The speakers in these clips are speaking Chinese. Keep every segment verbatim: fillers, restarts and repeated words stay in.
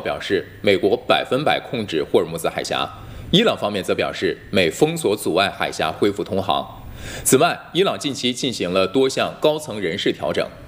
表示，美国百分百控制霍尔木兹海峡。伊朗方面则表示，美封锁阻碍海峡恢复通航。此外，伊朗近期进行了多项高层人事调整。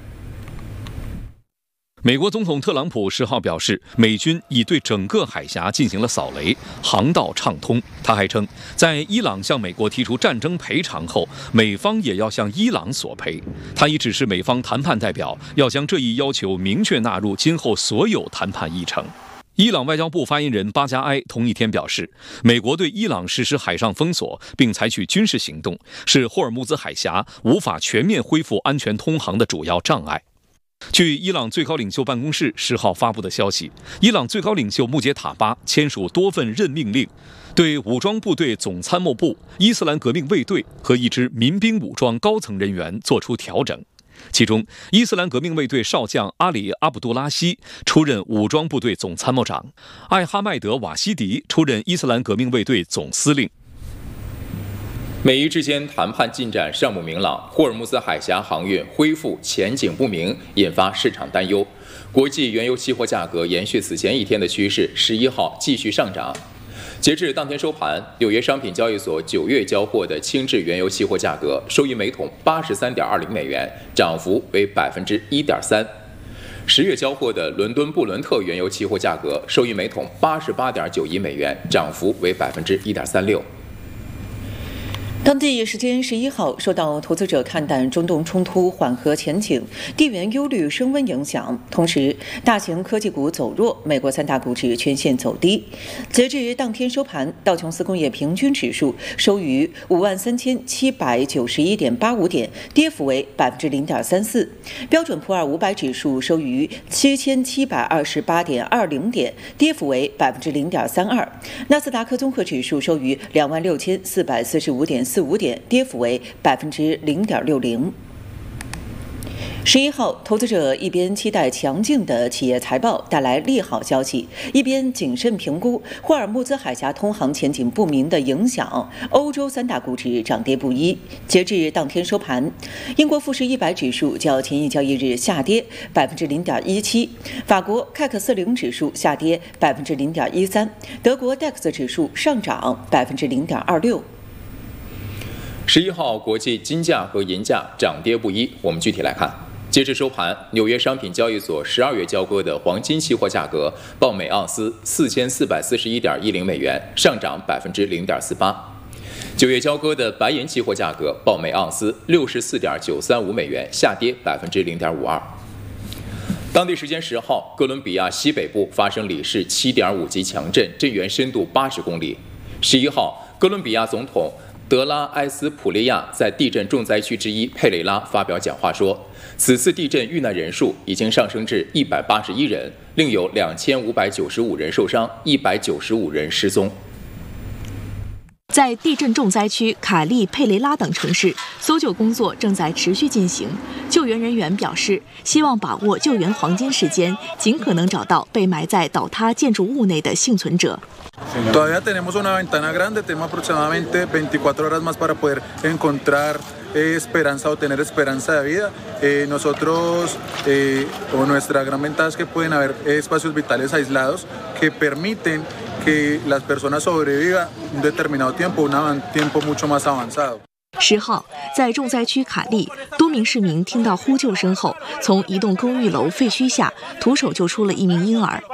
美国总统特朗普十号表示，美军已对整个海峡进行了扫雷，航道畅通。他还称，在伊朗向美国提出战争赔偿后，美方也要向伊朗索赔。他已指示美方谈判代表要将这一要求明确纳入今后所有谈判议程。伊朗外交部发言人巴加埃同一天表示，美国对伊朗实施海上封锁并采取军事行动，是霍尔木兹海峡无法全面恢复安全通航的主要障碍。据伊朗最高领袖办公室十号发布的消息，伊朗最高领袖穆杰塔巴签署多份任命令，对武装部队总参谋部、伊斯兰革命卫队和一支民兵武装高层人员作出调整。其中，伊斯兰革命卫队少将阿里·阿卜杜拉希出任武装部队总参谋长，艾哈迈德·瓦希迪出任伊斯兰革命卫队总司令。 美伊之间谈判进展尚不明朗，霍尔木兹海峡航运恢复前景不明，引发市场担忧。国际原油期货价格延续此前一天的趋势，十一号继续上涨。截至当天收盘，纽约商品交易所九月交货的轻质原油期货价格收于每桶八十三点二零美元，涨幅为百分之一点三。十月交货的伦敦布伦特原油期货价格收于每桶八十八点九一美元，涨幅为百分之一点三六。 当地时间十一号，受到投资者看淡中东冲突缓和前景、地缘忧虑升温影响，同时大型科技股走弱，美国三大股指全线走低。截至当天收盘，道琼斯工业平均指数收于五万三千七百九十一点八五点，跌幅为百分之零点三四；标准普尔五百指数收于七千七百二十八点二零点，跌幅为百分之零点三二；纳斯达克综合指数收于两万六千四百四十五点四五点，跌幅为百分之零点六零。十一号，投资者一边期待强劲的企业财报带来利好消息，一边谨慎评估霍尔木兹海峡通航前景不明的影响。欧洲三大股指涨跌不一。截至当天收盘，英国富时一百指数较前一交易日下跌百分之零点一七，法国凯克斯零指数下跌百分之零点一三，德国 D A X 指数上涨百分之零点二六。 十一号，国际金价和银价涨跌不一。我们具体来看，截至收盘，纽约商品交易所十二月交割的黄金期货价格报每盎司四千四百四十一点一零美元，上涨百分之零点四八。九月交割的白银期货价格报每盎司六十四点九三五美元，下跌百分之零点五二。当地时间十号，哥伦比亚西北部发生里氏七点五级强震，震源深度八十公里。十一号，哥伦比亚总统德拉埃斯普利亚在地震重灾区之一佩雷拉发表讲话说，此次地震遇难人数已经上升至一百八十一人，另有两千五百九十五人受伤，一百九十五人失踪。 在地震重灾区卡利、佩雷拉等城市，搜救工作正在持续进行。救援人员表示，希望把握救援黄金时间，尽可能找到被埋在倒塌建筑物内的幸存者。 Todavía tenemos una ventana grande, tenemos aproximadamente veinticuatro horas más para poder encontrar eh, esperanza o tener esperanza de vida. Eh, nosotros, eh, o nuestra gran ventaja es que pueden haber espacios vitales aislados que permiten que las personas sobrevivan un determinado tiempo, un tiempo mucho más avanzado. 十号，在重灾区卡利，多名市民听到呼救声后，从一栋公寓楼废墟下徒手救出了一名婴儿。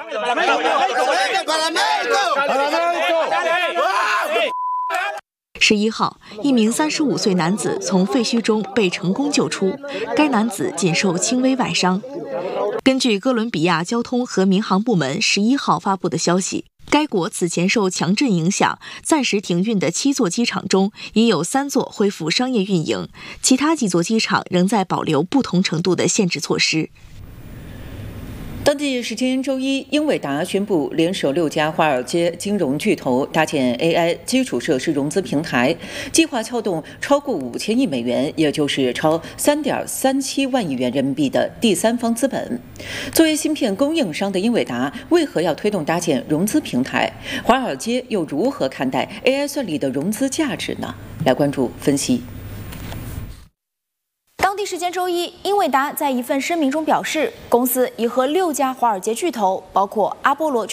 十一号，一名三十五岁男子从废墟中被成功救出，该男子仅受轻微外伤。根据哥伦比亚交通和民航部门十一号发布的消息，该国此前受强震影响，暂时停运的七座机场中，已有三座恢复商业运营，其他几座机场仍在保留不同程度的限制措施。 当地时间周一，英伟达宣布联手六家华尔街金融巨头搭建 A I 基础设施融资平台，计划撬动超过五千亿美元，也就是超三点三七万亿元人民币的第三方资本。作为芯片供应商的英伟达，为何要推动搭建融资平台？华尔街又如何看待 A I 算力的融资价值呢？来关注分析。 当地时间周一，英伟达在一份声明中表示，公司已和六家华尔街巨头，包括阿波罗